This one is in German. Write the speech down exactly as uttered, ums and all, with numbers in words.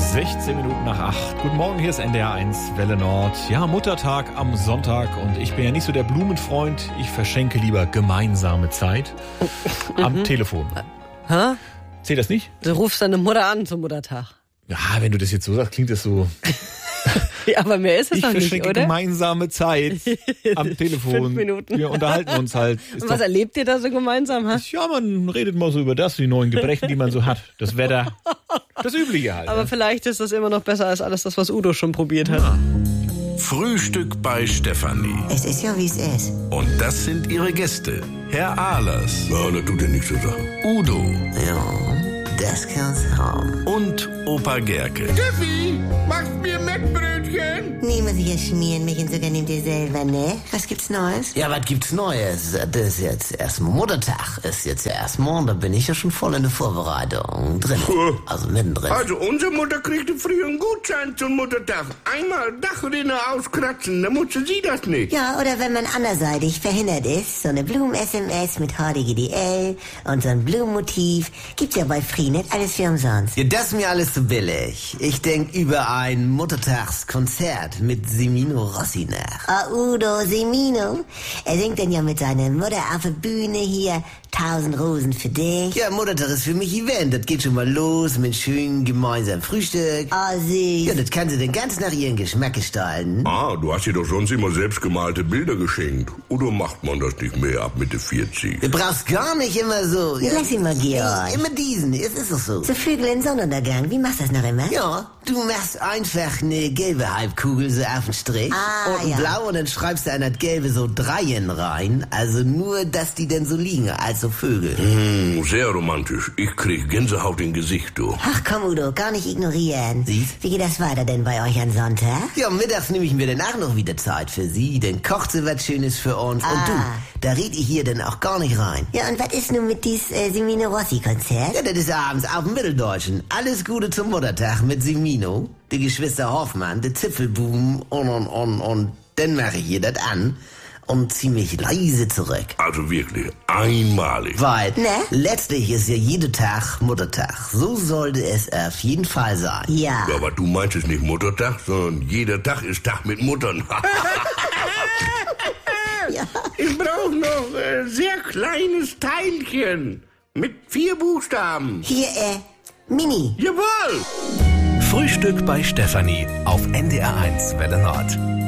sechzehn Minuten nach acht. Guten Morgen, hier ist N D R eins Welle Nord. Ja, Muttertag am Sonntag und ich bin ja nicht so der Blumenfreund. Ich verschenke lieber gemeinsame Zeit am mhm. Telefon. Hä? Zählt das nicht? Du rufst deine Mutter an zum Muttertag. Ja, wenn du das jetzt so sagst, klingt das so... Ja, aber mehr ist es ich doch nicht, verschenke oder? gemeinsame Zeit am Telefon. Fünf Minuten. Wir unterhalten uns halt. Ist Und was doch, erlebt ihr da so gemeinsam? Ha? ja, man redet mal so über das, die neuen Gebrechen, die man so hat. Das Wetter, das Übliche halt. Aber ne? vielleicht ist das immer noch besser als alles das, was Udo schon probiert hat. Ja. Frühstück bei Stefanie. Es ist ja, wie es ist. Und das sind ihre Gäste. Herr Ahlers. Ja, das tut ja nichts zur Sache. Udo. Ja, das kann's haben. Und Opa Gerke. Steffi, machst mir Mettbrötchen? Nee, muss ich ja schmieren, mich und sogar nehmt ihr selber, ne? Was gibt's Neues? Ja, was gibt's Neues? Das ist jetzt erst Muttertag. Ist jetzt ja erst morgen, da bin ich ja schon voll in der Vorbereitung drin. Also mittendrin. Also, unsere Mutter kriegte früher einen Gutschein zum Muttertag. Einmal Dachrinne auskratzen, dann musste sie das nicht. Ja, oder wenn man anderseitig verhindert ist, so eine Blumen-S M S mit H D G D L und so ein Blumenmotiv. Gibt's ja bei Freenet alles für umsonst. Ja, das ist mir alles zu billig. Ich denk über ein Muttertagskonzert mit Semino Rossi nach. Ah, Udo Semino. Er singt dann ja mit seiner Mutter auf der Bühne hier Tausend Rosen für dich. Ja, Muttertag ist für mich Event. Das geht schon mal los mit schönem gemeinsamen Frühstück. Ah, süß. Ja, das kann sie dann ganz nach ihrem Geschmack gestalten. Ah, du hast ihr doch sonst immer selbstgemalte Bilder geschenkt. Oder macht man das nicht mehr ab Mitte vierzig? Du brauchst gar nicht immer so. Ja, lass ihn mal, Georg. Ey, immer diesen, es ist doch so. So Flügel in Sonnenuntergang, wie machst du das noch immer? Ja, du machst einfach eine gelbe Halbkugel so auf den Strich Ah, und ein ja. blau und dann schreibst du an das gelbe so Dreien rein. Also nur, dass die dann so liegen, als so Vögel. Hm, sehr romantisch. Ich krieg Gänsehaut im Gesicht, du. Ach komm, Udo, gar nicht ignorieren. Siehst? Wie geht das weiter denn bei euch an Sonntag? Ja, mittags nehme ich mir dann auch noch wieder Zeit für sie, dann kocht sie was Schönes für uns. Ah. Und du, da red ich hier dann auch gar nicht rein. Ja, und was ist nun mit dies äh, Semino Rossi-Konzert? Ja, das ist abends auf dem Mitteldeutschen. Alles Gute zum Muttertag mit Semino, die Geschwister Hoffmann, die Zipfelbuben und, und, und, und dann mache ich ihr das an und zieh mich leise zurück. Also wirklich, einmalig. Weil Ne? letztlich ist ja jeder Tag Muttertag. So sollte es auf jeden Fall sein. Ja. Ja, aber du meinst es nicht Muttertag, sondern jeder Tag ist Tag mit Muttern. Ja. Ich brauche noch ein sehr kleines Teilchen mit vier Buchstaben. Hier, äh, Mini. Jawohl! Frühstück bei Stefanie auf N D R eins Welle Nord.